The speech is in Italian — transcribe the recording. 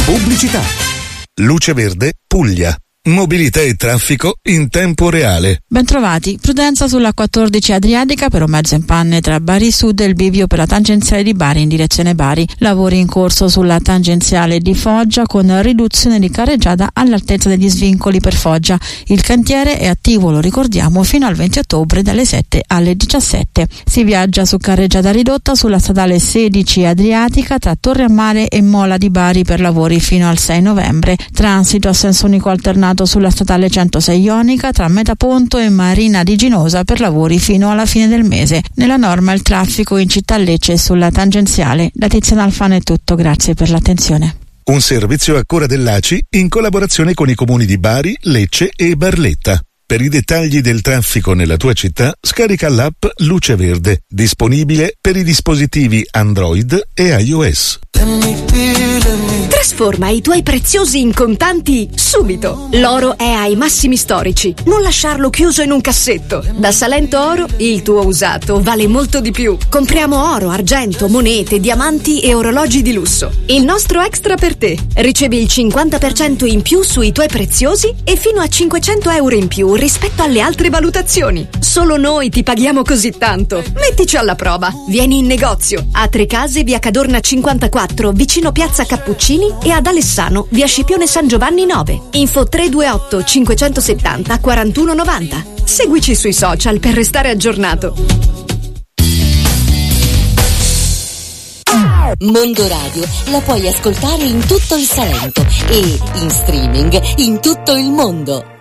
Pubblicità. Luce Verde, Puglia. Mobilità e traffico in tempo reale. Bentrovati. Prudenza sulla 14 Adriatica per un mezzo in panne tra Bari Sud e il bivio per la tangenziale di Bari in direzione Bari. Lavori in corso sulla tangenziale di Foggia con riduzione di carreggiata all'altezza degli svincoli per Foggia. Il cantiere è attivo, lo ricordiamo, fino al 20 ottobre dalle 7 alle 17. Si viaggia su carreggiata ridotta sulla statale 16 Adriatica tra Torre a Mare e Mola di Bari per lavori fino al 6 novembre. Transito a senso unico alternato sulla statale 106 Ionica tra Metaponto e Marina di Ginosa per lavori fino alla fine del mese. Nella norma il traffico in città Lecce e sulla tangenziale. Da Tiziana Alfano è tutto, grazie per l'attenzione. Un servizio a cura dell'ACI in collaborazione con i comuni di Bari, Lecce e Barletta. Per i dettagli del traffico nella tua città, scarica l'app Luce Verde, disponibile per i dispositivi Android e iOS. Trasforma i tuoi preziosi in contanti subito. L'oro è ai massimi storici. Non lasciarlo chiuso in un cassetto. Da Salento Oro, il tuo usato vale molto di più. Compriamo oro, argento, monete, diamanti e orologi di lusso. Il nostro extra per te. Ricevi il 50% in più sui tuoi preziosi e fino a 500 euro in più rispetto alle altre valutazioni. Solo noi ti paghiamo così tanto. Mettici alla prova. Vieni in negozio. A Trecase, via Cadorna 54, vicino Piazza Cappuccini, e ad Alessano, via Scipione San Giovanni 9. Info 328 570 4190. Seguici sui social per restare aggiornato. Mondo Radio la puoi ascoltare in tutto il Salento e in streaming in tutto il mondo.